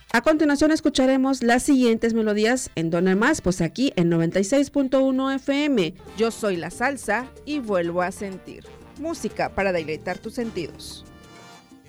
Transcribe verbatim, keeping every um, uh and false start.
A continuación escucharemos las siguientes melodías en Dona Más, pues aquí en noventa y seis punto uno F M. Yo soy la salsa y vuelvo a sentir. Música para deleitar tus sentidos.